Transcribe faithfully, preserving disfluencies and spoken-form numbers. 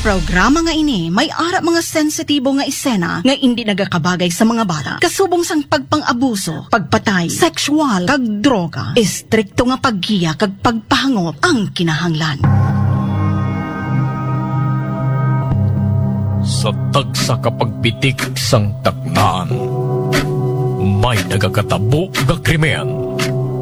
programa nga ini may ara mga sensitibo nga isena nga hindi nagakabagay sa mga bata. Kasubong sang pagpang-abuso, pagpatay, sexual, kag droga. Istrikto nga paggiya kag pagpahangop ang kinahanglan. Sa tagsa kapagpitik sang taknaan, may nagakatabo nga krimen.